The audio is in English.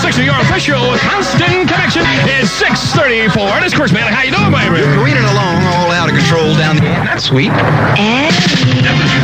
660, your official constant connection is 634. And it's Chris Malick. How you doing, baby? Careening along all out of control down the... That's sweet. And...